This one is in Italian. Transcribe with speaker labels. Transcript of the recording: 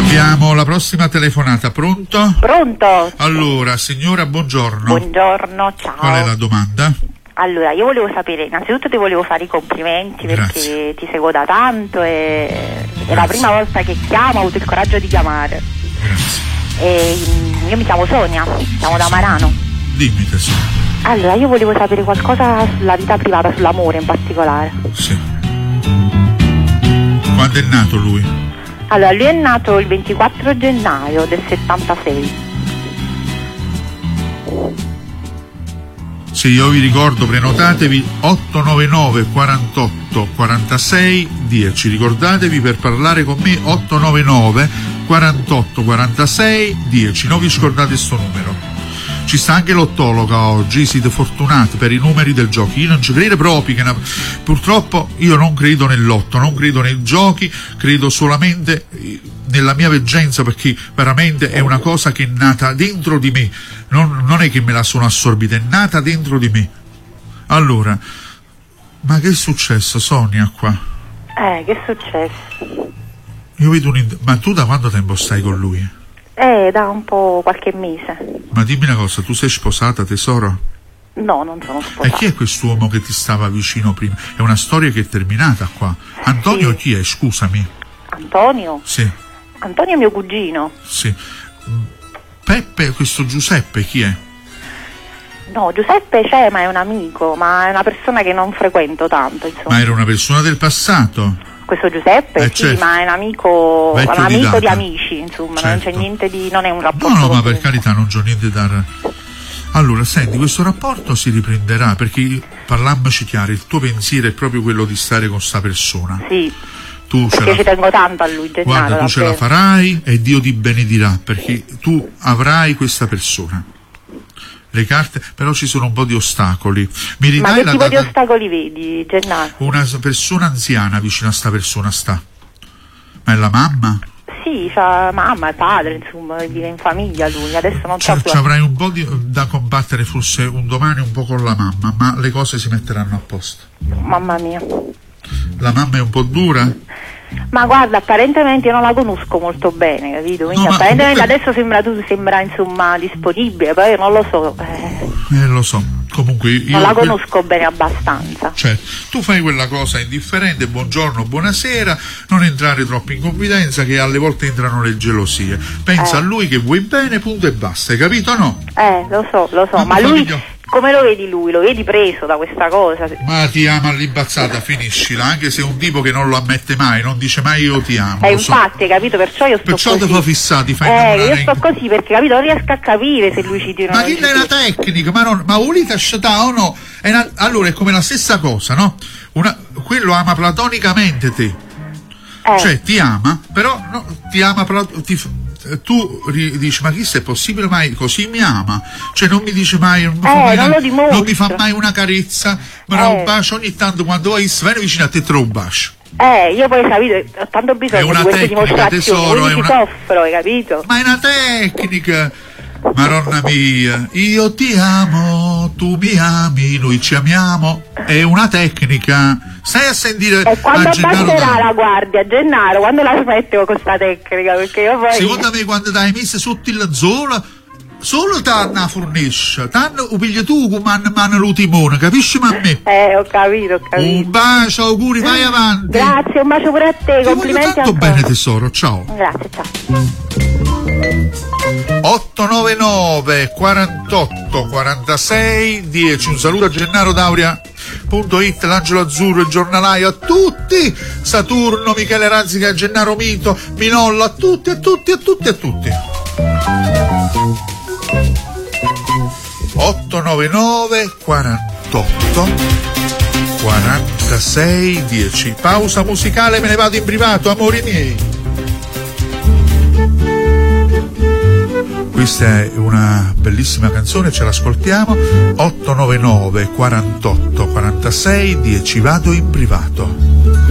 Speaker 1: Abbiamo la prossima telefonata, pronto?
Speaker 2: Pronto?
Speaker 1: Allora, signora, buongiorno.
Speaker 2: Buongiorno, ciao.
Speaker 1: Qual è la domanda?
Speaker 2: Allora, io volevo sapere, innanzitutto ti volevo fare i complimenti perché ti seguo da tanto e è la prima volta che chiamo, ho avuto il coraggio di chiamare.
Speaker 1: Grazie.
Speaker 2: Io mi chiamo Sonia, chiamo da Marano.
Speaker 1: Dimmi, tesoro.
Speaker 2: Allora, io volevo sapere qualcosa sulla vita privata, sull'amore in particolare.
Speaker 1: Sì. Quando è nato lui?
Speaker 2: Allora, lui è nato il 24 gennaio del 76.
Speaker 1: Sì, io vi ricordo, prenotatevi 899 48 46 10. Ricordatevi per parlare con me 899 48 46 10. Non vi scordate sto numero. Ci sta anche l'ottologa oggi, siete fortunati per i numeri del gioco. Io non ci credo proprio, purtroppo io non credo nell'otto, non credo nei giochi, credo solamente nella mia veggenza, perché veramente è una cosa che è nata dentro di me, non è che me la sono assorbita, è nata dentro di me. Allora, ma che è successo, Sonia, qua?
Speaker 2: Che è successo?
Speaker 1: Io vedo ma tu da quanto tempo stai con lui?
Speaker 2: Da un po' qualche mese.
Speaker 1: Ma dimmi una cosa, tu sei sposata, tesoro?
Speaker 2: No, non sono sposata.
Speaker 1: E chi è quest'uomo che ti stava vicino prima? È una storia che è terminata qua. Antonio sì. Chi è? Scusami.
Speaker 2: Antonio?
Speaker 1: Sì.
Speaker 2: Antonio è mio cugino.
Speaker 1: Sì. Peppe, questo Giuseppe chi è?
Speaker 2: No, Giuseppe c'è, ma è un amico, ma è una persona che non frequento tanto, insomma.
Speaker 1: Ma era una persona del passato?
Speaker 2: Questo Giuseppe, sì, certo. Ma è un amico di amici, insomma, certo. Non c'è niente di... non è un rapporto...
Speaker 1: No, ma per carità non c'ho niente da... Allora, senti, questo rapporto si riprenderà, perché, parliamoci chiaro, il tuo pensiero è proprio quello di stare con sta persona.
Speaker 2: Sì, perché ci tengo tanto a lui, Gennaro.
Speaker 1: Guarda, tu ce la farai e Dio ti benedirà, perché tu avrai questa persona. Le carte, però ci sono un po' di ostacoli. Mi ridai
Speaker 2: ma che tipo di ostacoli vedi, Gennaro?
Speaker 1: Una persona anziana vicino a sta persona sta. Ma è la mamma?
Speaker 2: Sì, c'ha mamma e padre, insomma, vive in famiglia lui, adesso non c'ha più.
Speaker 1: Avrai un po' da combattere forse un domani un po' con la mamma, ma le cose si metteranno a posto.
Speaker 2: Mamma mia.
Speaker 1: La mamma è un po' dura?
Speaker 2: Ma guarda, apparentemente io non la conosco molto bene, capito? Quindi no, apparentemente comunque... adesso sembra insomma disponibile, poi io non lo so.
Speaker 1: Lo so. Comunque io
Speaker 2: non la conosco bene abbastanza.
Speaker 1: Cioè, tu fai quella cosa indifferente, buongiorno, buonasera, non entrare troppo in confidenza, che alle volte entrano le gelosie. Pensa a lui che vuoi bene, punto e basta, hai capito, no?
Speaker 2: Lo so, ma lui... Come lo vedi lui? Lo vedi preso da questa cosa?
Speaker 1: Ma ti ama all'imbazzata, finiscila, anche se è un tipo che non lo ammette mai, non dice mai io ti amo.
Speaker 2: Infatti, hai capito? Perciò io sto
Speaker 1: così.
Speaker 2: Perciò
Speaker 1: ti fa fissati, fai
Speaker 2: io sto così perché, capito, non riesco a capire se lui ci tira.
Speaker 1: Ma che è una tecnica, ma volete sciatà o no? Allora è come la stessa cosa, no? Quello ama platonicamente te. Cioè ti ama, però no, ti ama tu dici ma chi se è possibile mai così mi ama, cioè non mi dice mai non mi fa mai una carezza, ma un bacio ogni tanto quando vai viene vicino a te te lo bacio.
Speaker 2: Io poi capito, ho tanto bisogno di queste dimostrazioni, quindi ti soffro, hai capito?
Speaker 1: Ma è una tecnica, Madonna mia, io ti amo, tu mi ami, noi ci amiamo, è una tecnica. Stai a sentire.
Speaker 2: E quando abbasserà la guardia, Gennaro, quando la smetti con questa tecnica? Perché io poi...
Speaker 1: Secondo me quando dai messo sotto il solo tanna fornisce, tanno lo pigli tu come mano lo timone, capisci ma a me?
Speaker 2: Ho capito.
Speaker 1: Un bacio, auguri, vai avanti.
Speaker 2: Grazie, un bacio pure a te, complimenti a te.
Speaker 1: Bene tesoro, ciao.
Speaker 2: Grazie, ciao.
Speaker 1: 899 48 46 10. Un saluto a Gennaro Dauria.it, l'Angelo Azzurro, il giornalaio, a tutti, Saturno, Michele Razzica, Gennaro Mito, Minolla, a tutti. 899 48 46 10. Pausa musicale, me ne vado in privato, amori miei. Questa è una bellissima canzone, ce l'ascoltiamo. 899 48 46 10. Vado in privato.